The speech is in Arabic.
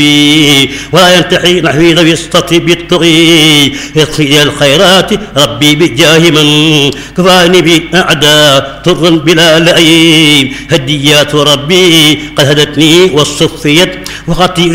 ولا ينتحي نحوي ذوي السطر بالطغي يطفي الخيرات ربي بجاه من كفاني بأعداء طر بلا لئيم هديات ربي قد هدتني والصفيت وخطي